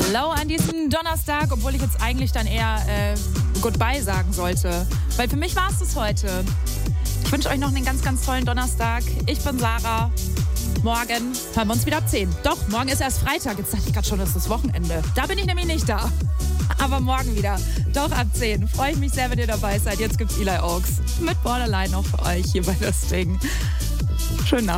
Hallo an diesem Donnerstag, obwohl ich jetzt eigentlich dann eher Goodbye sagen sollte. Weil für mich war es das heute. Ich wünsche euch noch einen ganz, ganz tollen Donnerstag. Ich bin Sarah. Morgen hören wir uns wieder ab 10. Doch, morgen ist erst Freitag. Jetzt dachte ich gerade schon, das ist das Wochenende. Da bin ich nämlich nicht da. Aber morgen wieder. Doch ab 10. Freue ich mich sehr, wenn ihr dabei seid. Jetzt gibt's Eli Oaks mit Borderline noch für euch hier bei das Ding. Schönen Abend.